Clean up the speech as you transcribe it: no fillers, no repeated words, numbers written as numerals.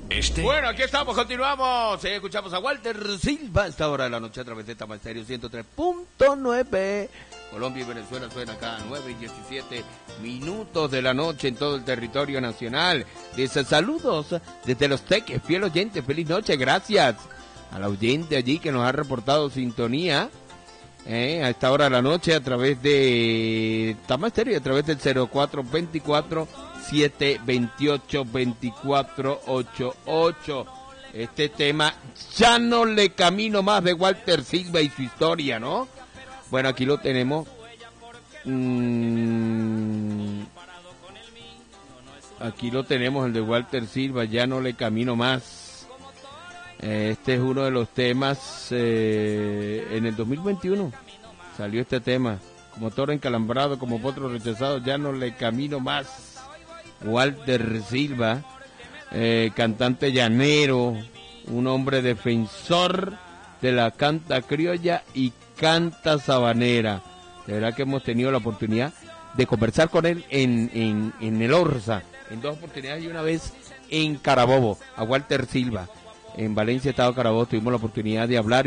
Bueno, aquí estamos, continuamos. Escuchamos a Walter Silva a esta hora de la noche a través de Tama Estéreo 103.9. Colombia y Venezuela suena acá a 9:17 de la noche en todo el territorio nacional. Dice saludos desde Los Teques, fiel oyente, feliz noche, gracias a la oyente allí que nos ha reportado sintonía a esta hora de la noche a través de Tama Estéreo, a través del 0424-728-2488. Este tema, Ya no le camino más, de Walter Silva y su historia, ¿no? Bueno, aquí lo tenemos. Aquí lo tenemos, el de Walter Silva, Ya no le camino más. Este es uno de los temas, en el 2021 salió este tema. Como toro encalambrado, como potro rechazado, ya no le camino más. Walter Silva, cantante llanero, un hombre defensor de la canta criolla y canta sabanera. De verdad que hemos tenido la oportunidad de conversar con él en el Orsa, en 2 oportunidades y una vez en Carabobo, a Walter Silva. En Valencia, Estado Carabobo, tuvimos la oportunidad de hablar